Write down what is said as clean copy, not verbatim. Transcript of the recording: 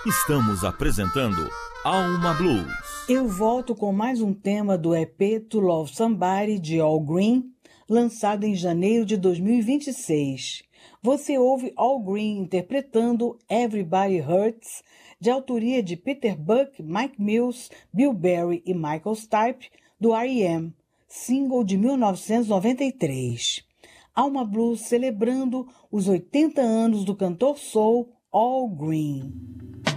Estamos apresentando Alma Blues. Eu volto com mais um tema do EP To Love Somebody de Al Green, lançado em janeiro de 2026. Você ouve Al Green interpretando Everybody Hurts, de autoria de Peter Buck, Mike Mills, Bill Berry e Michael Stipe, do R.E.M., single de 1993. Alma Blues celebrando os 80 anos do cantor soul Al Green.